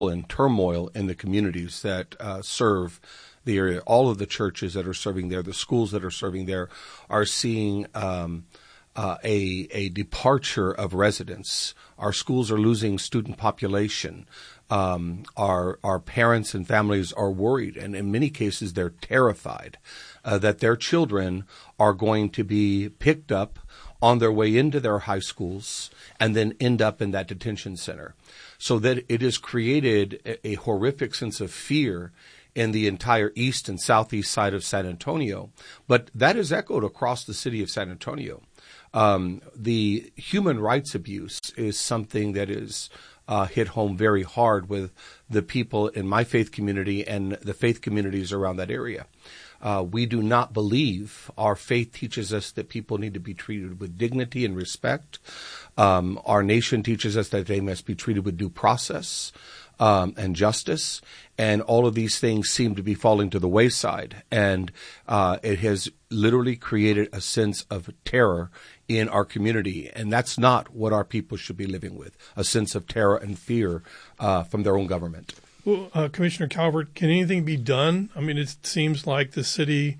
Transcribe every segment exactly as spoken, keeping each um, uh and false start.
and turmoil in the communities that uh, serve the area. All of the churches that are serving there, the schools that are serving there, are seeing um, uh, a a departure of residents. Our schools are losing student population. Um, our our parents and families are worried, and in many cases, they're terrified uh, that their children are going to be picked up on their way into their high schools and then end up in that detention center. So that it has created a, a horrific sense of fear in the entire east and southeast side of San Antonio. But that is echoed across the city of San Antonio. Um, the human rights abuse is something that is uh, hit home very hard with the people in my faith community and the faith communities around that area. Uh, we do not believe, our faith teaches us that people need to be treated with dignity and respect. Um, our nation teaches us that they must be treated with due process um, and justice. And all of these things seem to be falling to the wayside. And uh, it has literally created a sense of terror in our community. And that's not what our people should be living with, a sense of terror and fear uh, from their own government. Well, uh, Commissioner Calvert, can anything be done? I mean, it seems like the city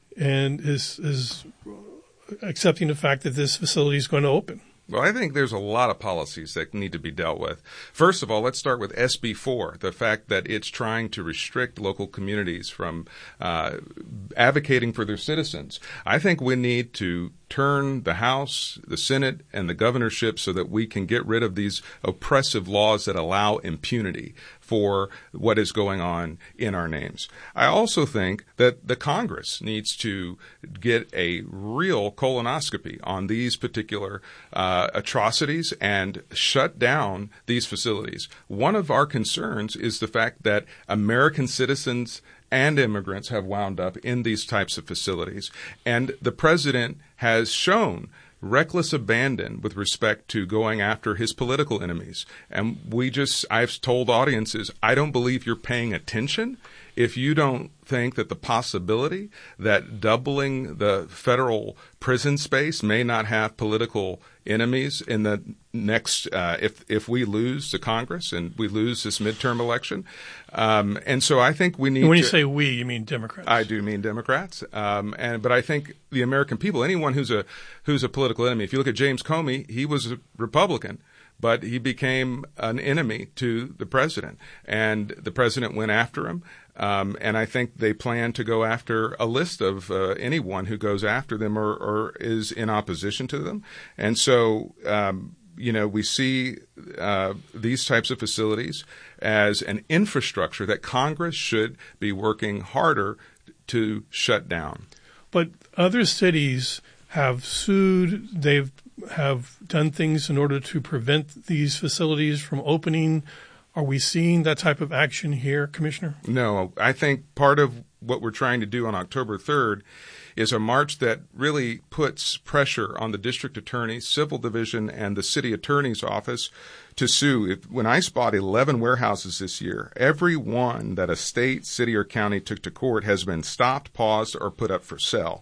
and is is accepting the fact that this facility is going to open. Well, I think there's a lot of policies that need to be dealt with. First of all, let's start with S B four, the fact that it's trying to restrict local communities from uh, advocating for their citizens. I think we need to turn the House, the Senate, and the governorship so that we can get rid of these oppressive laws that allow impunity for what is going on in our names. I also think that the Congress needs to get a real colonoscopy on these particular uh, atrocities and shut down these facilities. One of our concerns is the fact that American citizens and immigrants have wound up in these types of facilities. And the president has shown reckless abandon with respect to going after his political enemies. And we just, I've told audiences, I don't believe you're paying attention if you don't think that the possibility that doubling the federal prison space may not have political enemies in the next, uh, if if we lose the Congress and we lose this midterm election. Um, and so I think we need and when to, you say we, you mean Democrats. I do mean Democrats. Um, and but I think the American people, anyone who's a who's a political enemy, if you look at James Comey, he was a Republican, but he became an enemy to the president, and the president went after him. Um, and I think they plan to go after a list of uh, anyone who goes after them or, or is in opposition to them. And so, um, you know, we see uh, these types of facilities as an infrastructure that Congress should be working harder to shut down. But other cities have sued. They've have done things in order to prevent these facilities from opening. Are we seeing that type of action here, Commissioner? No. I think part of what we're trying to do on October third is a march that really puts pressure on the district attorney, civil division, and the city attorney's office to sue. If, when ICE bought eleven warehouses this year, every one that a state, city, or county took to court has been stopped, paused, or put up for sale.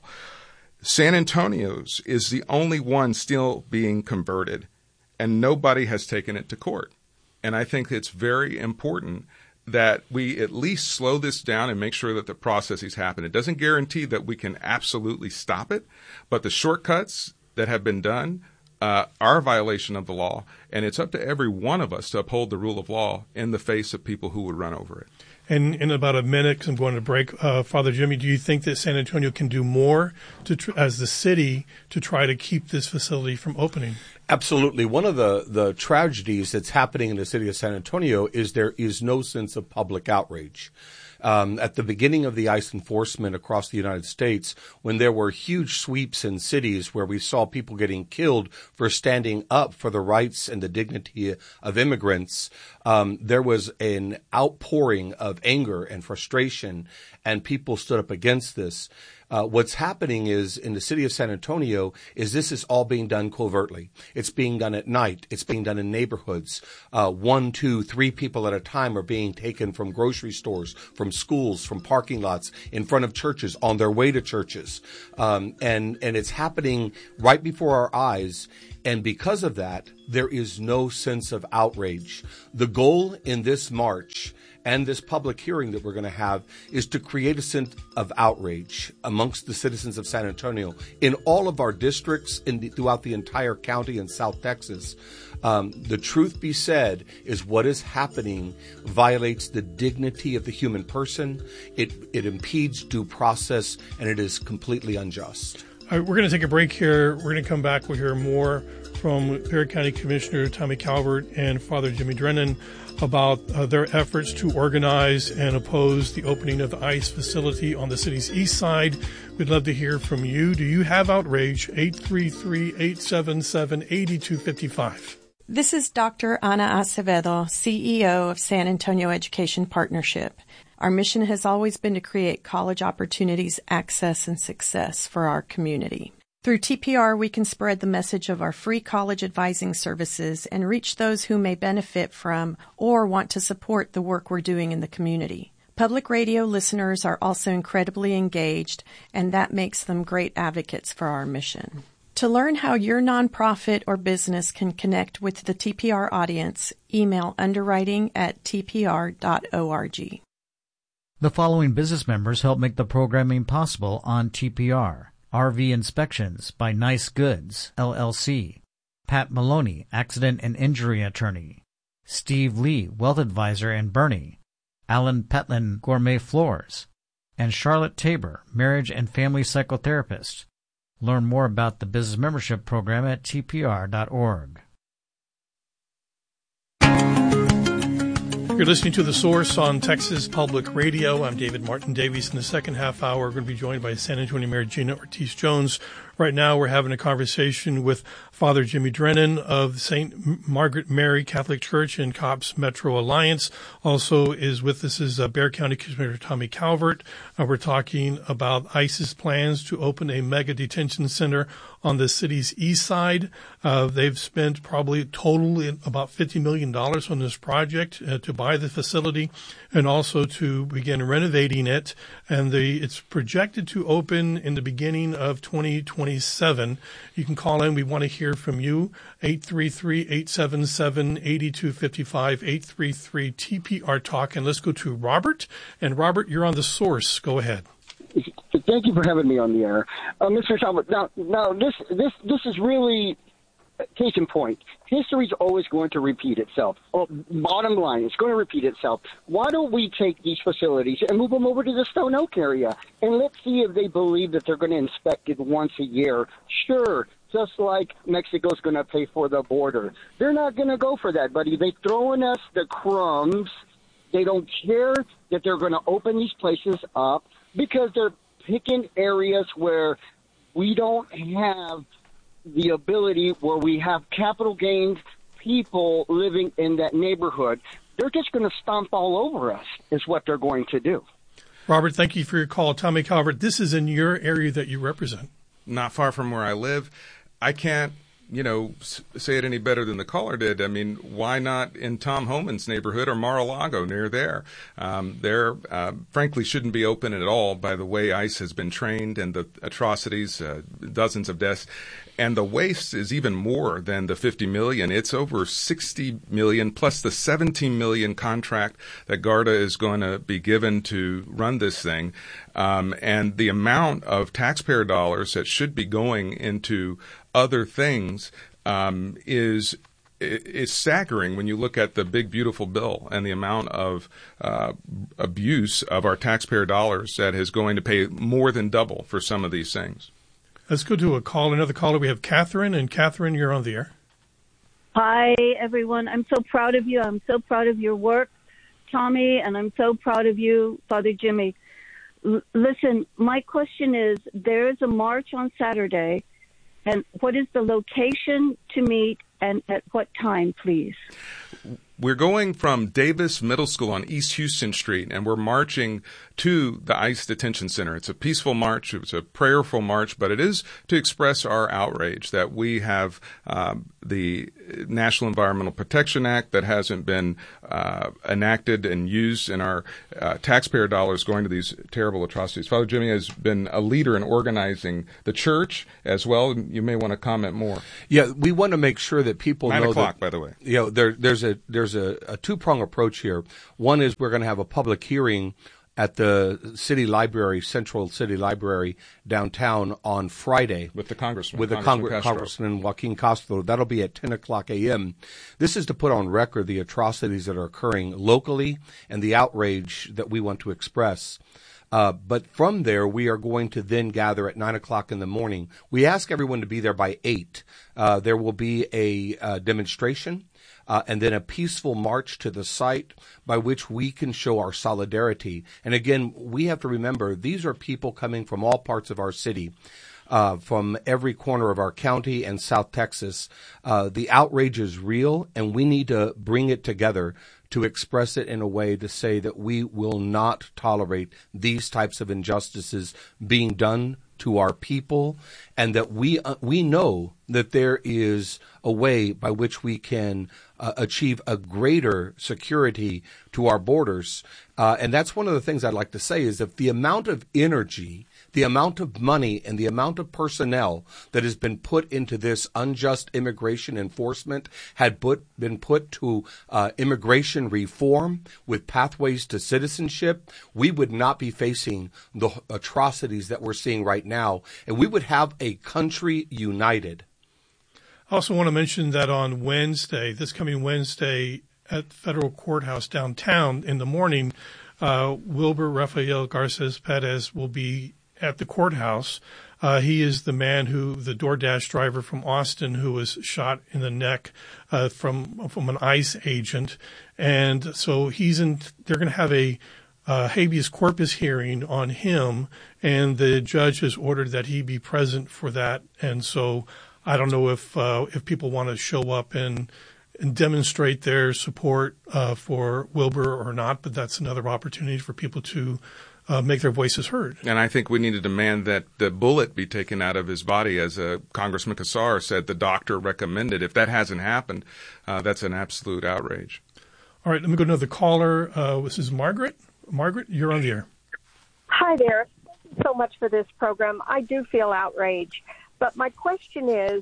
San Antonio's is the only one still being converted, and nobody has taken it to court. And I think it's very important that we at least slow this down and make sure that the processes happen. It doesn't guarantee that we can absolutely stop it, but the shortcuts that have been done uh, are a violation of the law, and it's up to every one of us to uphold the rule of law in the face of people who would run over it. And in about a minute, because I'm going to break, uh, Father Jimmy, do you think that San Antonio can do more to tr- as the city to try to keep this facility from opening? Absolutely. One of the, the tragedies that's happening in the city of San Antonio is there is no sense of public outrage. Um, at the beginning of the ICE enforcement across the United States, when there were huge sweeps in cities where we saw people getting killed for standing up for the rights and the dignity of immigrants, um, there was an outpouring of anger and frustration, and people stood up against this. Uh, what's happening is in the city of San Antonio is this is all being done covertly. It's being done at night. It's being done in neighborhoods. Uh, one, two, three people at a time are being taken from grocery stores, from schools, from parking lots, in front of churches, on their way to churches. Um, and, and it's happening right before our eyes. And because of that, there is no sense of outrage. The goal in this march and this public hearing that we're going to have is to create a sense of outrage amongst the citizens of San Antonio in all of our districts in the, throughout the entire county in South Texas. Um, the truth be said is what is happening violates the dignity of the human person. It, it impedes due process, and it is completely unjust. All right, we're going to take a break here. We're going to come back. We'll hear more from Bexar County Commissioner Tommy Calvert and Father Jimmy Drennan about uh, their efforts to organize and oppose the opening of the ICE facility on the city's east side. We'd love to hear from you. Do you have outrage? eight three three, eight seven seven, eight two five five. This is Doctor Ana Acevedo, C E O of San Antonio Education Partnership. Our mission has always been to create college opportunities, access, and success for our community. Through T P R, we can spread the message of our free college advising services and reach those who may benefit from or want to support the work we're doing in the community. Public radio listeners are also incredibly engaged, and that makes them great advocates for our mission. To learn how your nonprofit or business can connect with the T P R audience, email underwriting at t p r dot org. The following business members help make the programming possible on T P R. R V Inspections by Nice Goods, L L C. Pat Maloney, Accident and Injury Attorney. Steve Lee, Wealth Advisor in Bernie. Alan Petlin, Gourmet Floors. And Charlotte Tabor, Marriage and Family Psychotherapist. Learn more about the business membership program at t p r dot org. You're listening to The Source on Texas Public Radio. I'm David Martin Davies. In the second half hour, we're going to be joined by San Antonio Mayor Gina Ortiz-Jones. Right now, we're having a conversation with Father Jimmy Drennan of Saint Margaret Mary Catholic Church in Cobb's Metro Alliance. Also is with us is uh, Bexar County Commissioner Tommy Calvert. Uh, we're talking about ICE's plans to open a mega detention center on the city's east side. Uh, they've spent probably total about fifty million dollars on this project uh, to buy the facility and also to begin renovating it. And the, it's projected to open in the beginning of twenty twenty-seven. You can call in. We want to hear from you. eight three three, eight seven seven, eight two five five, eight three three T P R Talk. And let's go to Robert. And Robert, you're on The Source. Go ahead. Thank you for having me on the air. Uh, Mister Talbot, now, now this, this, this is really case in point. History is always going to repeat itself. Well, bottom line, it's going to repeat itself. Why don't we take these facilities and move them over to the Stone Oak area, and let's see if they believe that they're going to inspect it once a year. Sure, just like Mexico's going to pay for the border. They're not going to go for that, buddy. They're throwing us the crumbs. They don't care that they're going to open these places up because they're picking areas where we don't have the ability, where we have capital gains people living in that neighborhood. They're just going to stomp all over us is what they're going to do. Robert, thank you for your call. Tommy Calvert, this is in your area that you represent. Not far from where I live. I can't, you know, say it any better than the caller did. I mean, why not in Tom Homan's neighborhood or Mar-a-Lago near there? Um, there, uh, frankly, shouldn't be open at all by the way ICE has been trained and the atrocities, uh, dozens of deaths. And the waste is even more than the fifty million dollars. It's over sixty million dollars plus the seventeen million dollars contract that Garda is going to be given to run this thing. Um, and the amount of taxpayer dollars that should be going into other things um, is is staggering when you look at the big, beautiful bill and the amount of uh, abuse of our taxpayer dollars that is going to pay more than double for some of these things. Let's go to a call. Another caller. We have Catherine. And Catherine, you're on the air. Hi, everyone. I'm so proud of you. I'm so proud of your work, Tommy, and I'm so proud of you, Father Jimmy. L- listen, my question is, there is a march on Saturday, and what is the location to meet and at what time, please? we're going from Davis Middle School on East Houston Street, and we're marching to the ICE Detention Center. It's a peaceful march. It's a prayerful march, but it is to express our outrage that we have um, the National Environmental Protection Act that hasn't been uh, enacted and used, in our uh, taxpayer dollars going to these terrible atrocities. Father Jimmy has been a leader in organizing the church as well. You may want to comment more. Yeah, we want to make sure that people Nine know o'clock, that, by the way. You know, there, there's a there's a, a two-prong approach here. One is we're going to have a public hearing at the City Library, Central City Library downtown on Friday. With the Congressman. With the Congressman, Congre- Congressman Joaquin Castro. That'll be at ten o'clock a.m. This is to put on record the atrocities that are occurring locally and the outrage that we want to express. Uh, but from there, we are going to then gather at nine o'clock in the morning. We ask everyone to be there by eight. Uh, there will be a uh, demonstration. Uh, and then a peaceful march to the site by which we can show our solidarity. And again, we have to remember these are people coming from all parts of our city, uh, from every corner of our county and South Texas. Uh, the outrage is real, and we need to bring it together to express it in a way to say that we will not tolerate these types of injustices being done to our people, and that we uh, we know that there is a way by which we can uh, achieve a greater security to our borders. Uh, and that's one of the things I'd like to say is that the amount of energy, the amount of money, and the amount of personnel that has been put into this unjust immigration enforcement had put, been put to uh, immigration reform with pathways to citizenship, we would not be facing the atrocities that we're seeing right now, and we would have a country united. I also want to mention that on Wednesday, this coming Wednesday, at Federal Courthouse downtown in the morning, uh, Wilber Rafael Garces Perez will be at the courthouse. Uh, he is the man who, the DoorDash driver from Austin, who was shot in the neck uh, from from an ICE agent, and so he's in. They're going to have a uh, habeas corpus hearing on him, and the judge has ordered that he be present for that. And so I don't know if uh, if people want to show up and. and demonstrate their support uh, for Wilber or not, but that's another opportunity for people to uh, make their voices heard. And I think we need to demand that the bullet be taken out of his body, as uh, Congressman Cassar said the doctor recommended. If that hasn't happened, uh, that's an absolute outrage. All right, let me go to another caller. Uh, this is Margaret. Margaret, you're on the air. Hi there. Thank you so much for this program. I do feel outraged. But my question is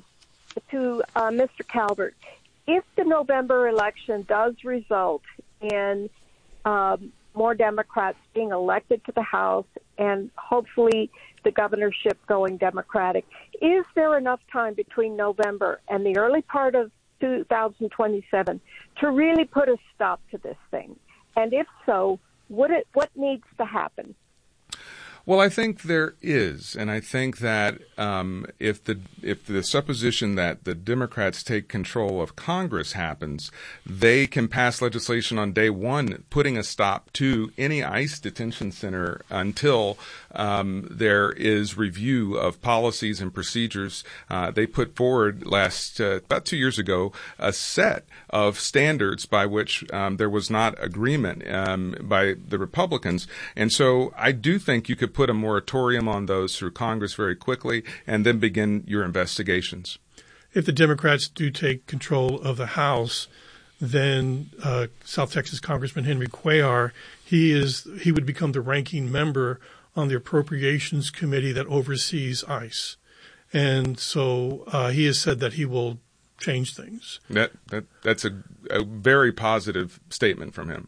to uh, Mister Calvert. If the November election does result in um, more Democrats being elected to the House and hopefully the governorship going Democratic, is there enough time between November and the early part of two thousand twenty-seven to really put a stop to this thing? And if so, what it, what needs to happen? Well, I think there is, and I think that um, if the if the supposition that the Democrats take control of Congress happens, they can pass legislation on day one, putting a stop to any ICE detention center until um, there is review of policies and procedures. Uh, they put forward last uh, about two years ago a set of standards by which um, there was not agreement um, by the Republicans, and so I do think you could put a moratorium on those through Congress very quickly and then begin your investigations. If the Democrats do take control of the House, then uh, South Texas Congressman Henry Cuellar, he is he would become the ranking member on the Appropriations Committee that oversees ICE. And so uh, he has said that he will change things. That, that That's a, a very positive statement from him.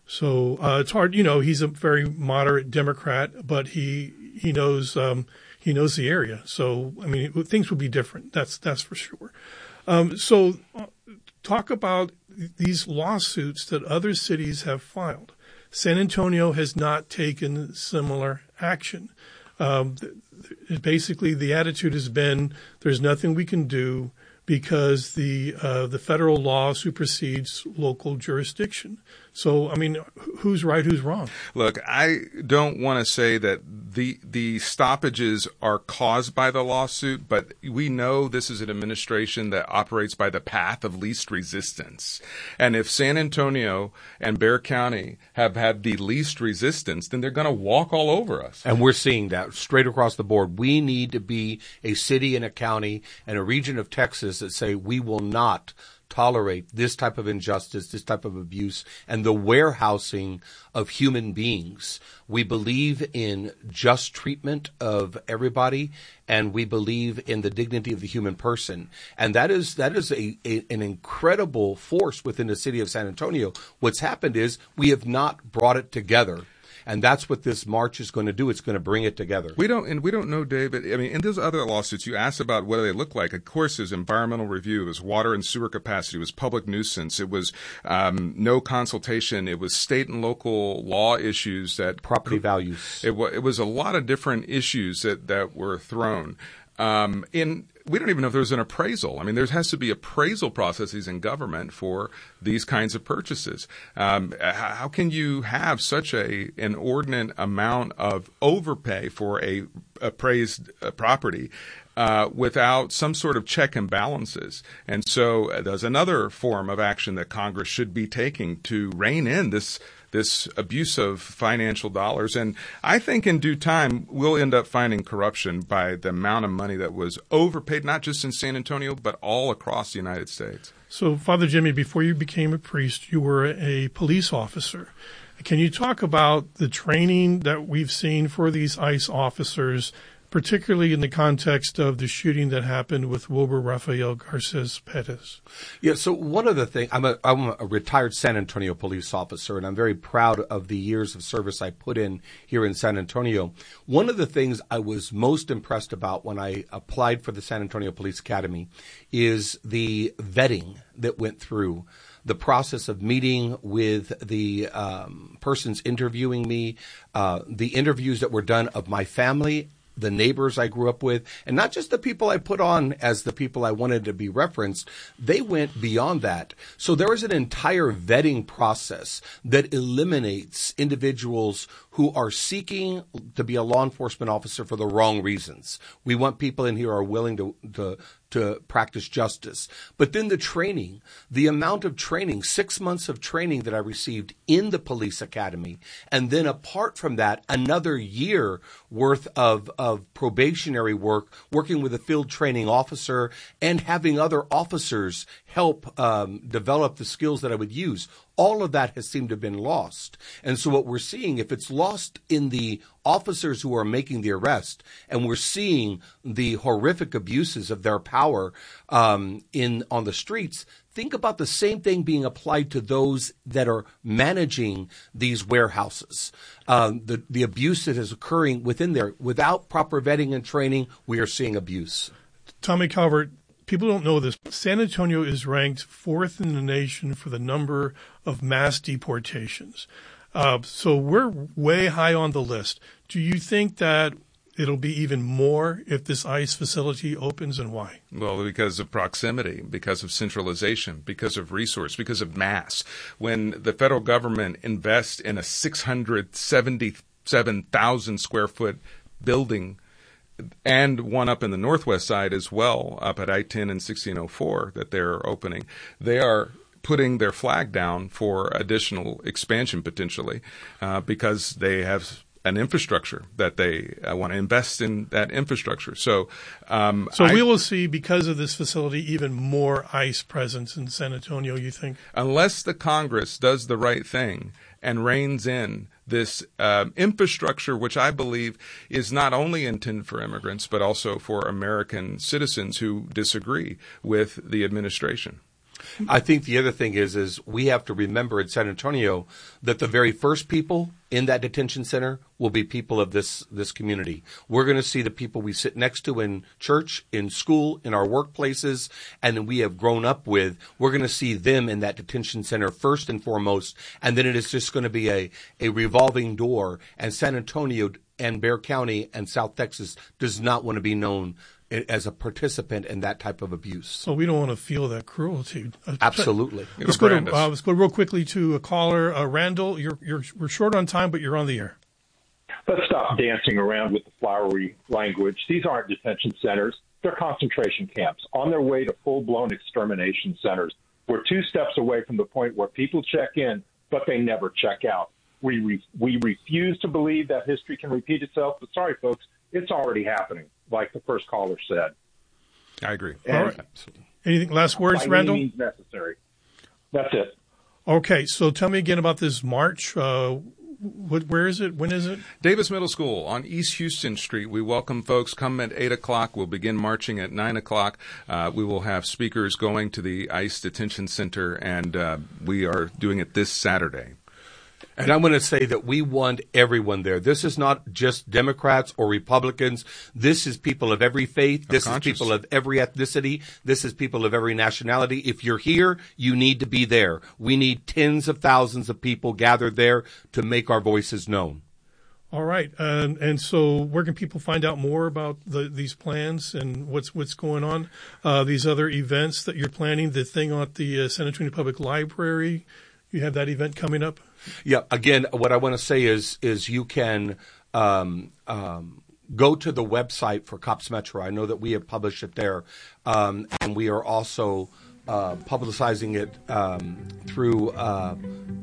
So uh, it's hard, you know. He's a very moderate Democrat, but he he knows um, he knows the area. So I mean, it, things will be different. That's that's for sure. Um, so uh, talk about these lawsuits that other cities have filed. San Antonio has not taken similar action. Um, th- th- basically, the attitude has been there's nothing we can do because the uh, the federal law supersedes local jurisdiction. So, I mean, who's right, who's wrong? Look, I don't want to say that the the stoppages are caused by the lawsuit, but we know this is an administration that operates by the path of least resistance. And if San Antonio and Bexar County have had the least resistance, then they're going to walk all over us. And we're seeing that straight across the board. We need to be a city and a county and a region of Texas that say we will not tolerate this type of injustice, this type of abuse, and the warehousing of human beings. We believe in just treatment of everybody, and we believe in the dignity of the human person. And that is that is a, a an incredible force within the city of San Antonio. What's happened is we have not brought it together. And that's what this march is going to do. It's going to bring it together. We don't, and we don't know, David. I mean, in those other lawsuits, you asked about what do they look like. Of course, there's environmental review. It was water and sewer capacity. It was public nuisance. It was um, no consultation. It was state and local law issues that property values. It, it was a lot of different issues that that were thrown. Um, in we don't even know if there's an appraisal. I mean, there has to be appraisal processes in government for these kinds of purchases. Um, how can you have such a inordinate amount of overpay for a appraised uh, property uh, without some sort of check and balances? And so uh, there's another form of action that Congress should be taking to rein in this this abuse of financial dollars. And I think in due time, we'll end up finding corruption by the amount of money that was overpaid, not just in San Antonio, but all across the United States. So, Father Jimmy, before you became a priest, you were a police officer. Can you talk about the training that we've seen for these ICE officers, particularly in the context of the shooting that happened with Wilbur Rafael Garces Perez? Yeah, so one of the things, I'm a, I'm a retired San Antonio police officer, and I'm very proud of the years of service I put in here in San Antonio. One of the things I was most impressed about when I applied for the San Antonio Police Academy is the vetting that went through. The process of meeting with the um, persons interviewing me, uh, the interviews that were done of my family, the neighbors I grew up with, and not just the people I put on as the people I wanted to be referenced. They went beyond that. So there is an entire vetting process that eliminates individuals who are seeking to be a law enforcement officer for the wrong reasons. We want people in here who are willing to, to to practice justice. But then the training, the amount of training, six months of training that I received in the police academy, and then apart from that, another year worth of, of probationary work, working with a field training officer and having other officers help um, develop the skills that I would use. All of that has seemed to have been lost. And so what we're seeing, if it's lost in the officers who are making the arrest, and we're seeing the horrific abuses of their power um, in on the streets, think about the same thing being applied to those that are managing these warehouses. Um, the, the abuse that is occurring within there, without proper vetting and training, we are seeing abuse. Tommy Calvert, people don't know this. San Antonio is ranked fourth in the nation for the number of mass deportations. Uh, so we're way high on the list. Do you think that it'll be even more if this ICE facility opens, and why? Well, because of proximity, because of centralization, because of resource, because of mass. When the federal government invests in a six hundred seventy-seven thousand square foot building, and one up in the northwest side as well, up at I ten and sixteen oh four that they're opening, they are putting their flag down for additional expansion potentially uh, because they have an infrastructure that they uh, want to invest in that infrastructure. So, um, so I, we will see, because of this facility, even more ICE presence in San Antonio, you think? Unless the Congress does the right thing and reins in this um, infrastructure, which I believe is not only intended for immigrants, but also for American citizens who disagree with the administration. I think the other thing is, is we have to remember in San Antonio that the very first people in that detention center will be people of this, this community. We're going to see the people we sit next to in church, in school, in our workplaces, and we have grown up with. We're going to see them in that detention center first and foremost, and then it is just going to be a, a revolving door. And San Antonio and Bexar County and South Texas does not want to be known as a participant in that type of abuse. So we don't want to feel that cruelty. Absolutely. Let's go, to, uh, let's go real quickly to a caller. Uh, Randall, you're, you're, we're short on time, but you're on the air. let's stop dancing around with the flowery language. These aren't detention centers. They're concentration camps on their way to full-blown extermination centers. We're two steps away from the point where people check in, but they never check out. We re- we refuse to believe that history can repeat itself, but sorry, folks, it's already happening, like the first caller said. I agree. And All right. Anything, last words, by Randall? any means necessary. That's it. Okay, so tell me again about this march. Uh, what, where is it? When is it? Davis Middle School on East Houston Street. We welcome folks. Come at eight o'clock. We'll begin marching at nine o'clock. Uh, we will have speakers going to the ICE Detention Center, and uh, we are doing it this Saturday. And I'm going to say that we want everyone there. This is not just Democrats or Republicans. This is people of every faith. This is people of every ethnicity. This is people of every nationality. If you're here, you need to be there. We need tens of thousands of people gathered there to make our voices known. All right. Um, and so where can people find out more about the, these plans and what's what's going on, uh, these other events that you're planning, the thing at the uh, San Antonio Public Library? You have that event coming up? Yeah. Again, what I want to say is is you can um, um, go to the website for Cops Metro. I know that we have published it there, um, and we are also uh, publicizing it um, through. Uh,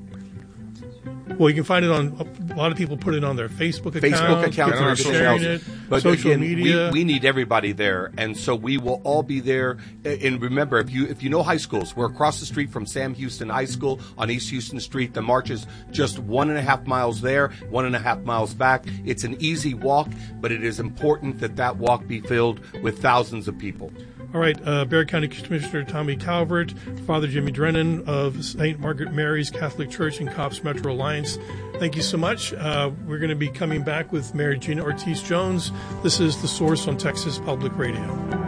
Well, you can find it on, a lot of people put it on their Facebook account. Facebook account people are and sharing else. it, But social again, media. We, we need everybody there, and so we will all be there. And remember, if you if you know high schools, we're across the street from Sam Houston High School on East Houston Street. The march is just one and a half miles there, one and a half miles back. It's an easy walk, but it is important that that walk be filled with thousands of people. All right, uh, Bexar County Commissioner Tommy Calvert, Father Jimmy Drennan of Saint Margaret Mary's Catholic Church and Cops Metro Alliance. Thank you so much. Uh, we're going to be coming back with Mary Gina Ortiz-Jones. This is The Source on Texas Public Radio.